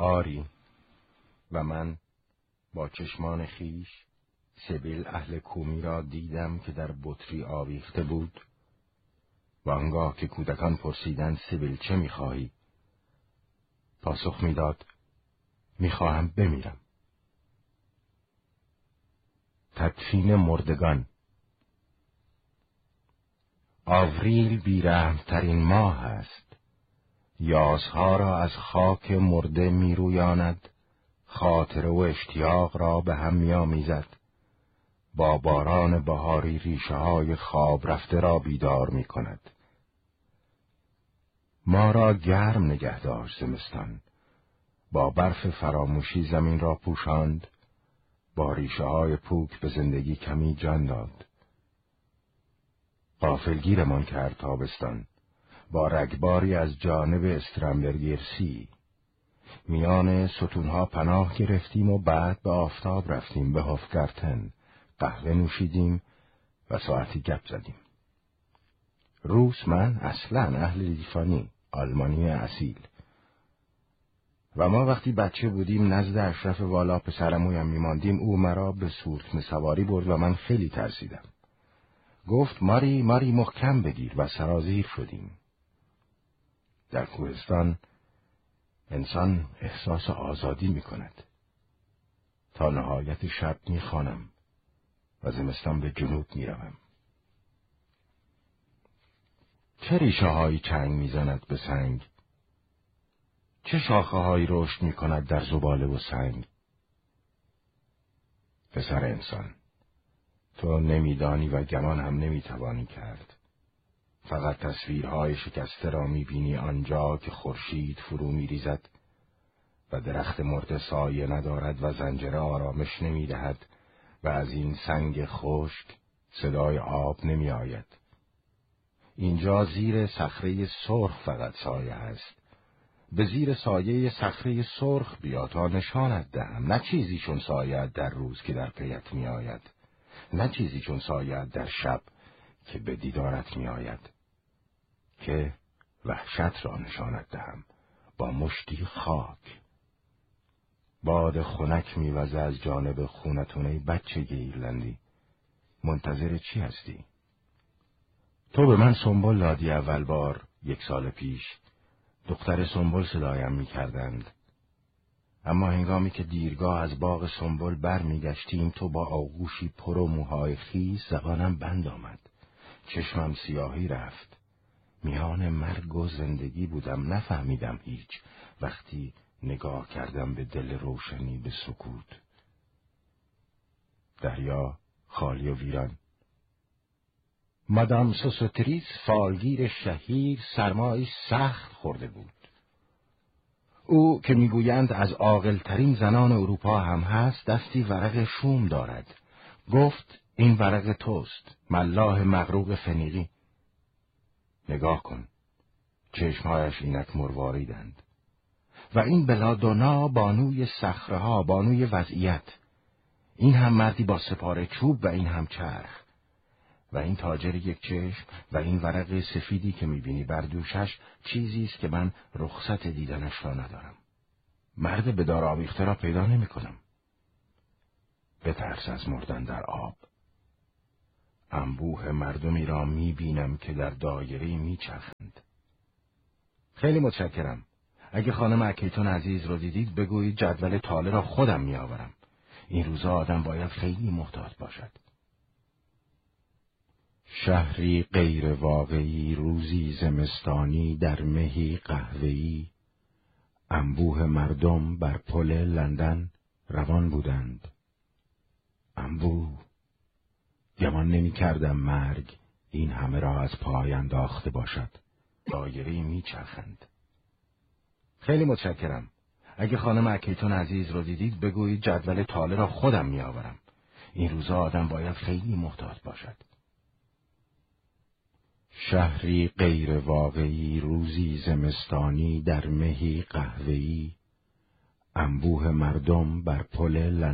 آری، و من با چشمان خیش سبیل اهل کومی را دیدم که در بطری آویخته بود، و آنگاه که کودکان پرسیدند سبیل چه می‌خواهی؟ پاسخ می‌داد می‌خواهم بمیرم. تدفین مردگان. آوریل بیرحم‌ترین ماه است. یاسها را از خاک مرده می‌رویاند، خاطره و اشتیاق را به هم می‌آمیزد. با باران بهاری ریشه‌های خواب رفته را بیدار می‌کند. ما را گرم نگه داشت زمستان، با برف فراموشی زمین را پوشاند، با ریشه‌های پوک به زندگی کمی جان داد. غافلگیرمان کرد تابستان، با رگباری از جانب استرامبرگرسی. میان ستونها پناه گرفتیم و بعد به آفتاب رفتیم، به هوفگارتن، قهوه نوشیدیم و ساعتی گپ زدیم. روس من اصلاً اهل لیفانی، آلمانی اصیل. و ما وقتی بچه بودیم نزد اشرف والا پسرمویم میماندیم، او مرا به سورتمه سواری برد و من خیلی ترسیدم. گفت ماری محکم بگیر و سرازیر شدیم. در کوهستان انسان احساس آزادی میکند. تا نهایت شب میخوانم و زمستان به جنوب میروم. چه ریشه هایی چنگ میزند به سنگ؟ چه شاخه هایی رشد میکند در زباله و سنگ؟ پسر انسان، تو نمیدانی و گمان هم نمیتوانی کرد. فقط تصویرهای شکسته را میبینی آنجا که خورشید فرو میریزد و درخت مرده سایه ندارد و زنجره آرامش نمیدهد و از این سنگ خشک صدای آب نمیآید. اینجا زیر صخره سرخ فقط سایه است. به زیر سایه صخره سرخ بیا تا نشانت دهم. نه چیزی چون سایه در روز که در پیت میآید، نه چیزی چون سایه در شب که به دیدارت میآید. که وحشت را نشانت دهم با مشتی خاک. باد خنک میوزه از جانب خونتونه بچه ایرلندی. منتظر چی هستی؟ تو به من سنبل دادی اول بار 1 سال پیش. دختر سنبل صدایم میکردند. اما هنگامی که دیرگاه از باغ سنبل بر میگشتیم، تو با آغوشی پر و موهای خیس، زبانم بند آمد. چشمم سیاهی رفت. میان مرگ و زندگی بودم، نفهمیدم هیچ. وقتی نگاه کردم به دل روشنی، به سکوت. دریا خالی و ویران. مادام سوستریس فالگیر شهیر سرمایی سخت خورده بود. او که میگویند از عاقل‌ترین زنان اروپا هم هست، دستی ورق شوم دارد. گفت این ورق توست، ملاح مغروق فنیقی. نگاه کن، چشمهایش اینک مرواریدند. و این بلادونا بانوی صخره‌ها، بانوی وضعیت. این هم مردی با سپاره چوب و این هم چرخ. و این تاجر 1 چشم و این ورق سفیدی که میبینی بر دوشش، چیزی است که من رخصت دیدنش را ندارم. مرد به دار آویخته را پیدا نمی کنم. بترس از مردن در آب. انبوه مردمی را میبینم که در دایره میچرخند. خیلی متشکرم. اگه خانم اکیتون عزیز رو دیدید بگویید جدول تاله را خودم میآورم. این روزا آدم باید خیلی محتاط باشد. شهری غیر واقعی، روزی زمستانی در مهی قهوه‌ای، انبوه مردم بر پل لندن روان بودند. انبوه. گمان نمی کردم مرگ این همه را از پای انداخته باشد. دایره‌ای میچرخند. خیلی متشکرم. اگه خانم اکیتون عزیز رو دیدید بگویید جدول تاله را خودم میآورم. این روزا آدم باید خیلی محتاط باشد. شهری غیر واقعی، روزی زمستانی در مهی قهوه‌ای، انبوه مردم بر پل لندن